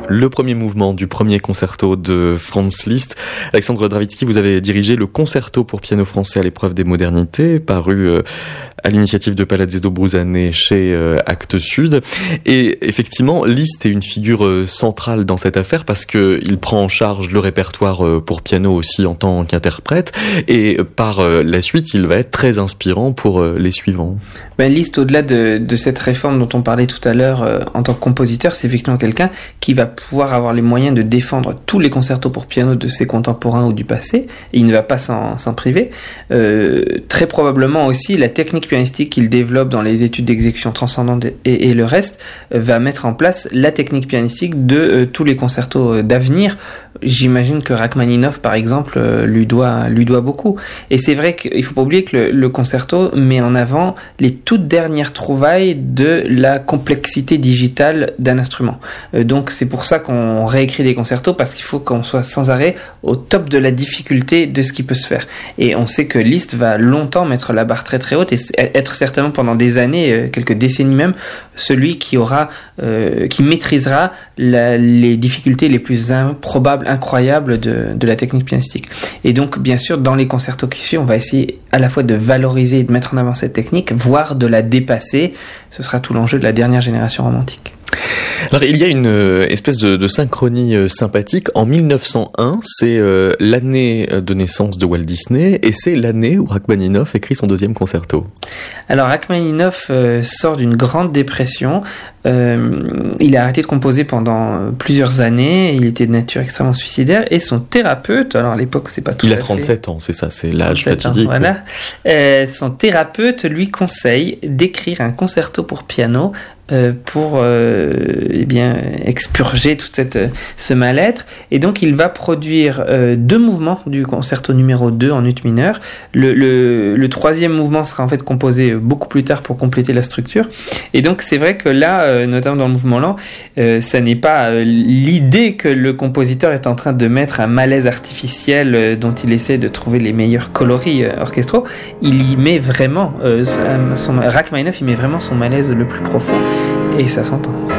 le premier mouvement du premier concerto de Franz Liszt. Alexandre Dravitsky, vous avez dirigé le concerto pour piano français à l'épreuve des modernités, paru à l'initiative de Palazzo Bruzzane chez Actes Sud. Et effectivement, Liszt est une figure centrale dans cette affaire parce que il prend en charge le répertoire pour piano aussi en tant qu'interprète, et par la suite, il va être très inspirant pour les suivants. Liszt, au-delà de cette réforme dont on parlait tout à l'heure en tant que compositeur, c'est effectivement quelqu'un qui va pouvoir avoir les moyens de défendre tous les concertos pour piano de ses contemporains ou du passé, et il ne va pas s'en priver. Très probablement aussi, la technique pianistique qu'il développe dans les études d'exécution transcendante et le reste va mettre en place la technique pianistique de tous les concertos d'avenir. J'imagine que Rachmaninov, par exemple, lui doit beaucoup. Et c'est vrai qu'il faut pas oublier que le concerto met en avant les toutes dernières trouvailles de la complexité digitale d'un instrument. Donc c'est pour ça qu'on réécrit des concertos, parce qu'il faut qu'on soit sans arrêt au top de la difficulté de ce qui peut se faire. Et on sait que Liszt va longtemps mettre la barre très très haute et être certainement pendant des années, quelques décennies même, celui qui maîtrisera les difficultés les plus improbables, incroyables de la technique pianistique. Et donc, bien sûr, dans les concertos qui suivent, on va essayer à la fois de valoriser et de mettre en avant cette technique, voire de la dépasser. Ce sera tout l'enjeu de la dernière génération romantique. Alors, il y a une espèce de synchronie sympathique. En 1901, c'est l'année de naissance de Walt Disney, et c'est l'année où Rachmaninov écrit son deuxième concerto. Alors, Rachmaninov sort d'une grande dépression. Il a arrêté de composer pendant plusieurs années. Il était de nature extrêmement suicidaire, et son thérapeute, alors à l'époque c'est pas tout à fait... Il a 37 ans, c'est ça, c'est l'âge fatidique. Voilà. Son thérapeute lui conseille d'écrire un concerto pour piano pour expurger tout ce mal-être, et donc il va produire deux mouvements du concerto numéro 2 en ut mineur. Le troisième mouvement sera en fait composé beaucoup plus tard pour compléter la structure, et donc c'est vrai que là, notamment dans le mouvement lent, ça n'est pas l'idée que le compositeur est en train de mettre un malaise artificiel dont il essaie de trouver les meilleurs coloris orchestraux. Il y met vraiment Rachmaninov, il met vraiment son malaise le plus profond, et ça s'entend.